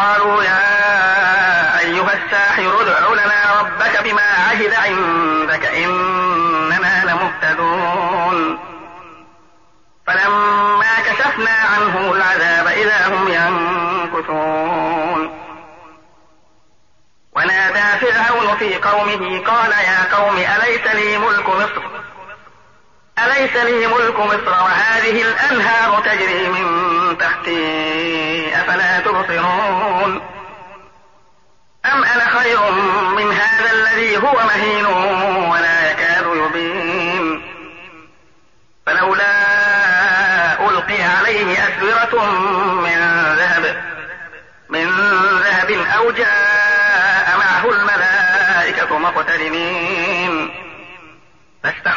قالوا يا أيها الساحر ادع لنا ربك بما عهد عندك إننا لمهتدون. فلما كشفنا عنهم العذاب إذا هم ينكثون. ونادى فرعون في قومه قال يا قوم أليس لي ملك مصر وهذه الأنهار تجري من تحتي أفلا تبصرون. أم أنا خير من هذا الذي هو مهين ولا يكاد يبين. فلولا ألقي عليه أسورة من ذهب أو جاء معه الملائكة مقترنين.